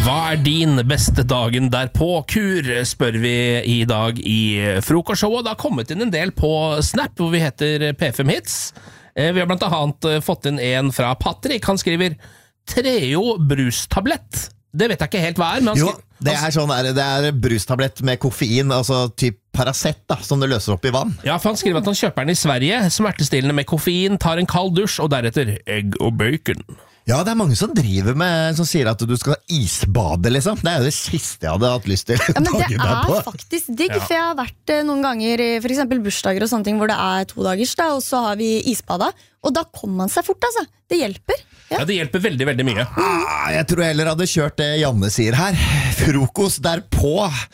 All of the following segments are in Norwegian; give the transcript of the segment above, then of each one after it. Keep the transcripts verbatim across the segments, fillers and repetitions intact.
Hva er din beste dagen derpå, Kur, spør vi i dag i frokostshowet. Det har kommet inn en del på Snap, hvor vi heter P fem Hits. Vi har blant annet fått inn en fra Patrick. Han skriver Treo brustablett. Det vet jeg ikke helt hva er, men han skriver... Jo, det er sånn der, det er brustablett med koffein, altså typ Paracet da, som det løser opp i vann. Ja, for han skriver at han kjøper den i Sverige, smertestillende med koffein, tar en kald dusj, og deretter egg og bacon. Ja, det er mange som driver med, som sier at du skal isbade, liksom. Det er jo det siste jeg hadde hatt lyst til. Ja, men det er faktisk digg, ja. For jeg har vært noen ganger i for eksempel bursdager og sånne ting, hvor det er to dagers da, og så har vi isbada, og da kommer man seg fort, altså. Det hjelper. Ja, ja det hjelper veldig, veldig mye. Ah, jeg tror jeg heller hadde kjørt det Janne sier her. Frokost derpå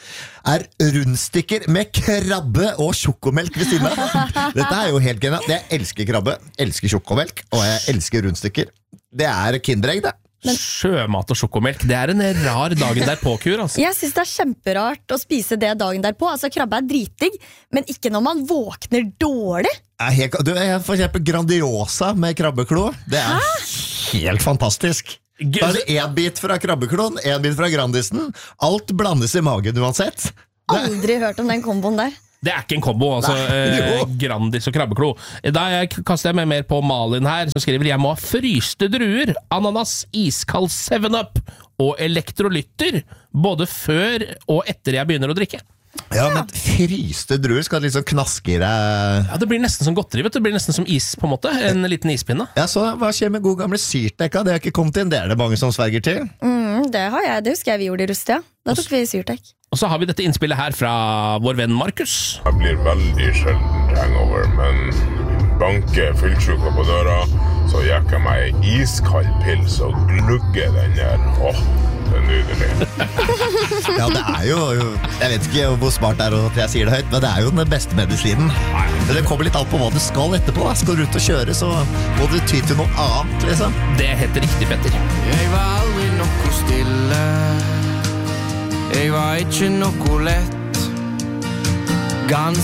er rundstykker med krabbe og sjokomelk ved siden av. Dette er jo helt genialt. Jeg elsker krabbe, elsker sjokomelk, og jeg elsker rundstykker. Det er kinderegg, det. Men sjømat og sjokomelk, det er en rar dagen derpå, Kur, altså. Jeg synes det er kjemperart å spise det dagen derpå. Altså, krabbe er dritdigg, men ikke når man våkner dårlig. Jeg, helt, du, jeg for eksempel Grandiosa med krabbeklo. Det er Hæ? Helt fantastisk. Bare en bit fra krabbekloen, en bit fra Grandisen. Alt blandes i magen uansett. Aldri hørt om den komboen der. Det er ikke en kombo, altså eh, Grandis og krabbeklo. Da jeg kaster jeg meg mer på Malin her, som skriver jeg må ha fryste druer, ananas, iskald seven up og elektrolytter, både før og etter jeg begynner å drikke. Ja, men fryste druer skal liksom knaske i deg. Ja, det blir nesten som godteri, vet du. Det blir nesten som is på en måte, en liten ispinne. Ja, så hva skjer med god gamle syrtekka? Det har ikke kommet inn, det er det mange som sverger til. Mm, det har jeg, det husker jeg vi gjorde i Rustia. Da tok vi syrtek. Og så har vi dette innspillet her fra vår venn Markus. Jeg blir veldig sjelden hangover, men banker fyllsjuka på døra, så jekker jeg meg iskald pils og glugger den der. Åh, det er nydelig. Ja, det er jo, jeg vet ikke hvor smart det er at jeg sier det høyt, men det er jo den beste medisinen. Men det kommer litt alt på hva du skal etterpå. Skal du ut og kjøre, så må du ty til noe annet, liksom. Det heter riktig, Petter. Jeg var aldri noe stille. Jeg var ikke noe lett. Gans